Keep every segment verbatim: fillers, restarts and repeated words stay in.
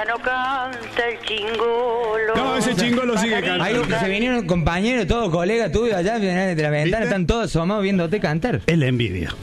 no canta el chingolo. No, ese chingolo sigue cantando. Ahí se vinieron compañeros, todos colegas tuyos allá de la ventana, ¿viste? están todos asomados viéndote cantar. Es la envidia.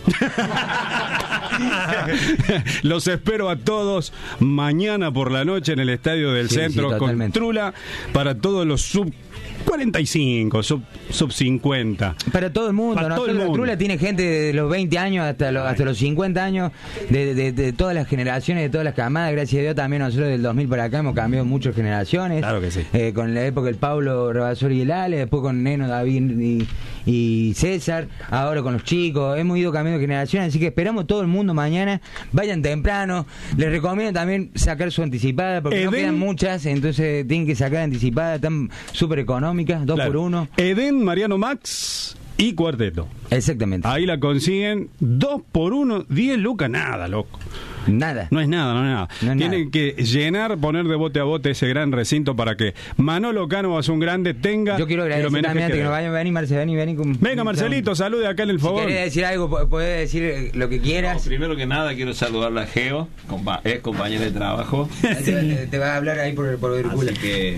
Los espero a todos mañana por la noche en el Estadio del Sí, Centro sí, con Trula para todos los sub cuarenta y cinco, sub, sub cincuenta. Para todo el mundo, Para todo el nosotros mundo. Trula tiene gente de los veinte años hasta los, hasta los cincuenta años, de, de, de todas las generaciones, de todas las camadas. Gracias a Dios también nosotros del dos mil para acá hemos cambiado muchas generaciones. Claro que sí. Eh, con la época del Pablo Rabasori y el Ale, después con Neno, David y, y César, ahora con los chicos. Hemos ido cambiando de generaciones, así que esperamos todo el mundo mañana. Vayan temprano. Les recomiendo también sacar su anticipada, porque no Edén- quedan muchas, entonces tienen que sacar anticipada, están súper económicas, dos Claro. por uno. Edén, Mariano Max y Cuarteto. Exactamente. Ahí la consiguen dos por uno, diez lucas, nada, loco. Nada. No es nada, no es nada. No es Tienen que llenar, poner de bote a bote ese gran recinto para que Manolo Cano, a un grande, tenga Yo quiero el agradecer homenaje también que antes que debe. nos vayan a venir, Marce, vení, vení. con- Venga, Marcelito, salude acá en el Si fogón. querés decir algo, po- podés decir eh, lo que No, quieras. primero que nada quiero saludar a Geo, compa es compañero de trabajo. Te, te va a hablar ahí por, por Virgula. Así que,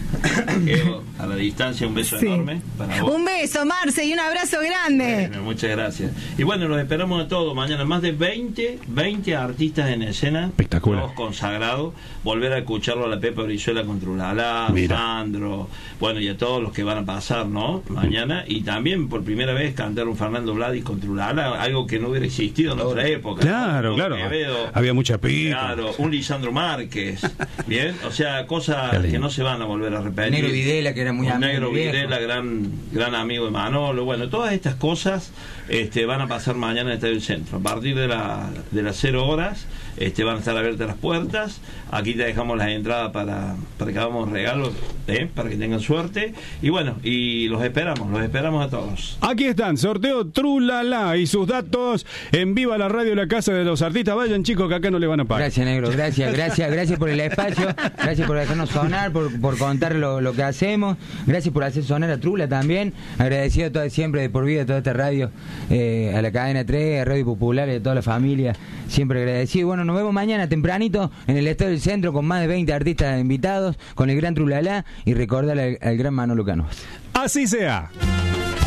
Geo, a la distancia, un beso Sí. enorme para vos. Un beso, Marce, y un abrazo grande. Bueno, muchas gracias. Y bueno, los esperamos a todos. Mañana más de veinte, veinte artistas en escena. Espectacular. Todos consagrados. Volver a escucharlo a la Pepa Brizuela con Trulala, Mira. Sandro. Bueno, y a todos los que van a pasar, ¿no? Mañana. Y también por primera vez cantar un Fernando Vladis con Trulala, algo que no hubiera existido en otra época. Claro, ¿no? claro. Quevedo. Había mucha pica. Claro, un Lisandro Márquez. Bien, o sea, Qué cosas lindo. que no se van a volver a repetir. Negro Videla, que era muy Un amigo Negro de mi viejo. Videla, gran, gran amigo de Manolo. Bueno, todas estas cosas este, van a pasar mañana en el Estadio del Centro. A partir de, la, de las cero horas este, van a estar abiertas las puertas. Aquí te dejamos las entradas para, para que hagamos regalos, ¿eh? Para que tengan suerte. Y bueno, y los esperamos, los esperamos a todos. Aquí están, sorteo Trulala y sus datos en Viva la Radio, la casa de los artistas. Vayan, chicos, que acá no le van a pagar. Gracias, Negro, gracias, gracias, gracias por el espacio, gracias por dejarnos sonar, por, por contar lo, lo que hacemos, gracias por hacer sonar a Trula también, agradecido todo, siempre de por vida a toda esta radio, eh, a la cadena tres, a Radio Popular y a toda la familia, siempre agradecido. Bueno, nos vemos mañana tempranito en el Estadio del Centro con más de veinte artistas invitados, con el gran Trulala y recordar al, al gran Manolo Cano. Así sea.